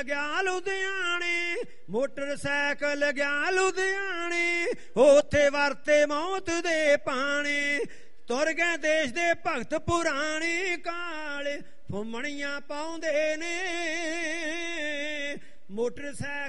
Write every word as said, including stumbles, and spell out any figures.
ਗਿਆ ਲੁਧਿਆਣੇ, ਮੋਟਰਸਾਈਕਲ ਗਿਆ ਲੁਧਿਆਣੇ, ਉੱਥੇ ਵਰਤੇ ਮੌਤ ਦੇ ਪਾਣੀ। ਤੁਰ ਗਏ ਦੇਸ਼ ਦੇ ਭਗਤ ਪੁਰਾਣੇ, ਕਾਲੇ ਫੁੰਮਣੀਆਂ ਪਾਉਂਦੇ ਨੇ। ਮੋਟਰਸਾਈਕਲ